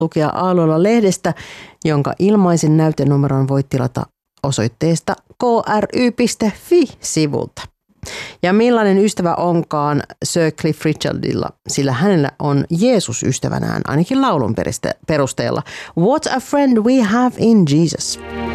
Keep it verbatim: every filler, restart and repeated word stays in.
lukea Aalloilla lehdestä, jonka ilmaisen näytenumeron voit tilata osoitteesta k r y piste f i-sivulta. Ja millainen ystävä onkaan Sir Cliff Richardilla, sillä hänellä on Jeesus ystävänään, ainakin laulun perusteella. What a friend we have in Jesus.